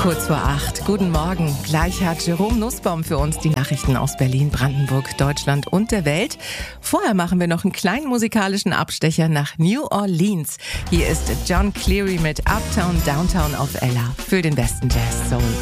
Kurz vor 8. Guten Morgen. Gleich hat Jerome Nussbaum für uns die Nachrichten aus Berlin, Brandenburg, Deutschland und der Welt. Vorher machen wir noch einen kleinen musikalischen Abstecher nach New Orleans. Hier ist John Cleary mit Uptown Downtown auf Ella für den besten Jazz Soul.